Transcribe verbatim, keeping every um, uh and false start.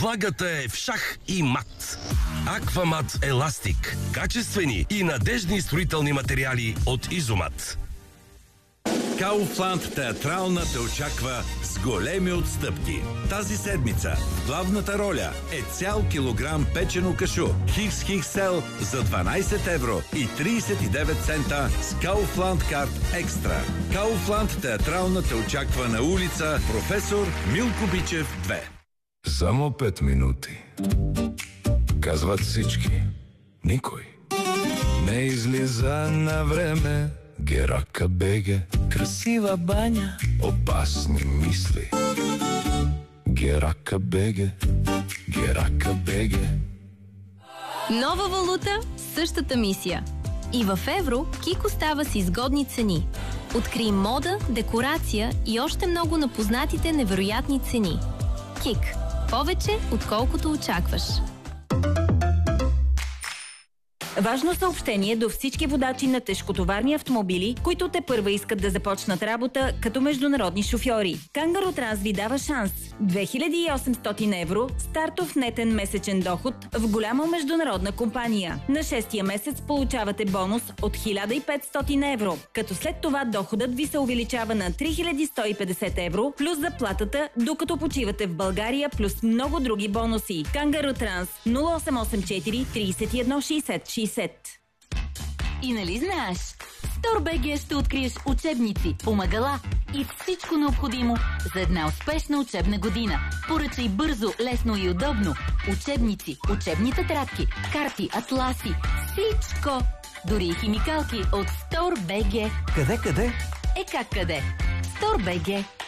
Слагата е в шах и мат. Аквамат Еластик. Качествени и надеждни строителни материали от Изомат. Кауфланд театрална те очаква с големи отстъпки. Тази седмица в главната роля е цял килограм печено кашу Хикс Хиксел за дванайсет евро и трийсет и девет цента с Кауфланд карт екстра. Кауфланд театрална те очаква на улица Професор Милко Бичев две. Само пет минути. Казват всички. Никой не излиза на време. Герака беге. Красива баня. Опасни мисли. Герака беге. Герака беге. Нова валута, същата мисия. И в евро Кик остава с изгодни цени. Открий мода, декорация и още много на познатите невероятни цени. Кик. Повече, отколкото очакваш. Важно съобщение до всички водачи на тежкотоварни автомобили, които те първа искат да започнат работа като международни шофьори. Кангаро Транс ви дава шанс. две хиляди и осемстотин евро стартов нетен месечен доход в голяма международна компания. На шестия месец получавате бонус от хиляда и петстотин евро, като след това доходът ви се увеличава на три хиляди сто и петдесет евро плюс заплатата, докато почивате в България, плюс много други бонуси. Кангаро Транс нула осем осем четири трийсет и едно шейсет шейсет. И нали знаеш? В StoreBG ще откриеш учебници, помагала и всичко необходимо за една успешна учебна година. Поръчай бързо, лесно и удобно. Учебници, учебни тетрадки, карти, атласи, всичко! Дори и химикалки от StoreBG. Къде, къде? Е как къде? StoreBG.